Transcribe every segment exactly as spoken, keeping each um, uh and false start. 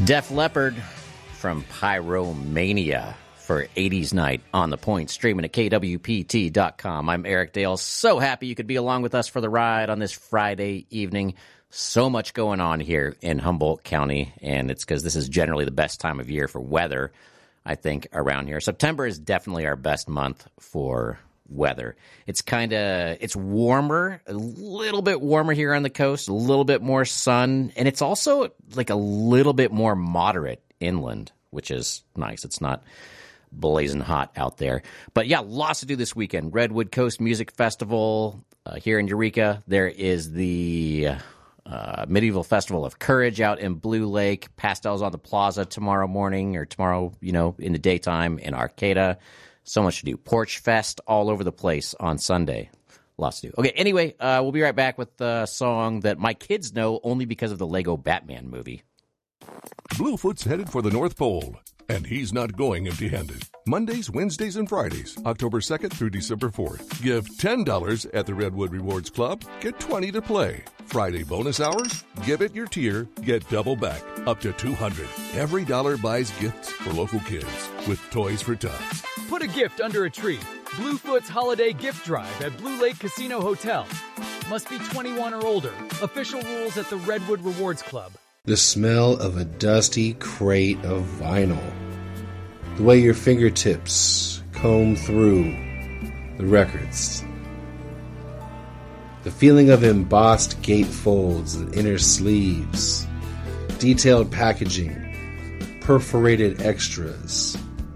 Def Leppard from Pyromania for eighties Night on the Point, streaming at K W P T dot com. I'm Eric Dale. So happy you could be along with us for the ride on this Friday evening. So much going on here in Humboldt County, and it's because this is generally the best time of year for weather, I think, around here. September is definitely our best month for weather. It's kind of, it's warmer, a little bit warmer here on the coast, a little bit more sun, and it's also like a little bit more moderate inland, which is nice. It's not blazing hot out there. But yeah, lots to do this weekend. Redwood Coast Music Festival uh, here in Eureka. There is the uh, Medieval Festival of Courage out in Blue Lake. Pastels on the Plaza tomorrow morning, or tomorrow, you know, in the daytime in Arcata. So much to do. Porch Fest all over the place on Sunday. Lots to do. Okay, anyway, uh, we'll be right back with a song that my kids know only because of the Lego Batman movie. Bluefoot's headed for the North Pole, and he's not going empty-handed. Mondays, Wednesdays, and Fridays, October second through December fourth. Give ten dollars at the Redwood Rewards Club, get twenty dollars to play. Friday bonus hours, give it your tier, get double back, up to two hundred dollars. Every dollar buys gifts for local kids with Toys for Tots. Put a gift under a tree. Bluefoot's Holiday Gift Drive at Blue Lake Casino Hotel. Must be twenty-one or older. Official rules at the Redwood Rewards Club. The smell of a dusty crate of vinyl. The way your fingertips comb through the records. The feeling of embossed gatefolds and inner sleeves. Detailed packaging. Perforated extras.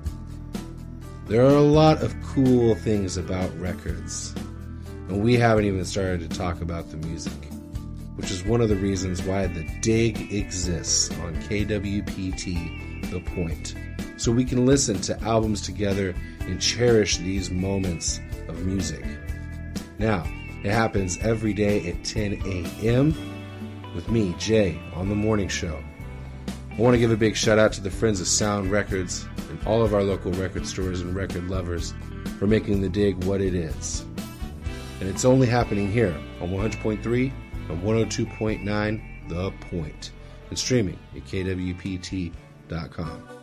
There are a lot of cool things about records. And we haven't even started to talk about the music, which is one of the reasons why The Dig exists on K W P T, The Point. So we can listen to albums together and cherish these moments of music. Now, it happens every day at ten a.m. with me, Jay, on the morning show. I want to give a big shout out to the Friends of Sound Records and all of our local record stores and record lovers for making The Dig what it is. And it's only happening here on one hundred point three and one oh two point nine The Point, and streaming at K W P T dot com.